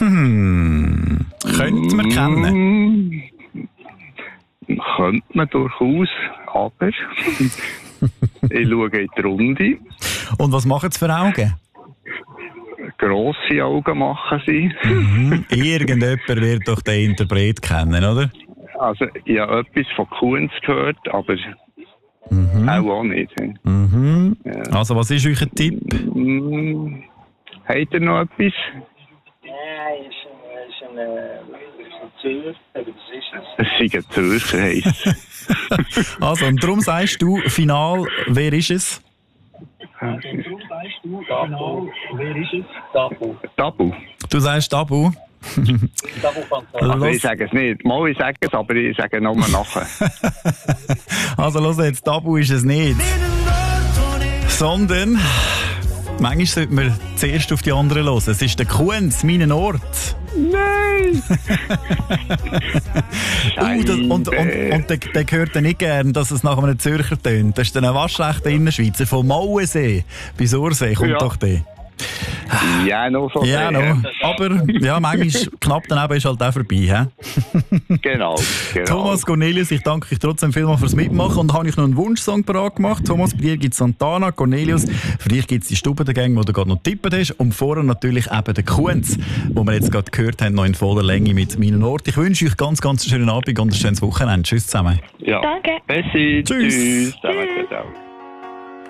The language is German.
Könnte man kennen? Könnte man durchaus, aber ich schaue in die Runde. Und was machen Sie für Augen? Grosse Augen machen sie. Irgendjemand wird doch den Interpret kennen, oder? Also, ich habe etwas von Kunz gehört, aber auch nicht. Ja. Also, was ist euer Tipp? Habt ihr noch etwas? Nein, ist ein Zürcher, aber das ist es. Es ist ein Zürcher, heisst. Also, und darum sagst du, final, wer ist es? Tabu. Du sagst Tabu? Also ich sage es nicht. Mal, ich sage es, aber ich sage nochmal nachher. Also, los jetzt, Tabu ist es nicht. Sondern, manchmal sollte man zuerst auf die anderen hören. Es ist der Kunz, meinen Ort. Nein! Und der hört dann nicht gern, dass es nach einem Zürcher tönt. Das ist dann ein waschrechter Innerschweizer. Vom Mauensee bis Ursee kommt doch der. Ja, noch so. Ja, noch. Aber ja, manchmal knapp daneben ist halt auch vorbei. He? Genau. Thomas Cornelius, ich danke euch trotzdem vielmals fürs Mitmachen. Und habe ich noch einen Wunschsong parat gemacht. Thomas, bei dir gibt es Santana, Cornelius. Für dich gibt es die Stube der Gang, wo du gerade noch tippen hast. Und vorher natürlich eben den Kunz, wo wir jetzt gerade gehört haben, noch in voller Länge mit meinem Ort. Ich wünsche euch ganz, ganz schönen Abend und ein schönes Wochenende. Tschüss zusammen. Ja. Danke. Bessie. Tschüss. Tschüss. Ciao.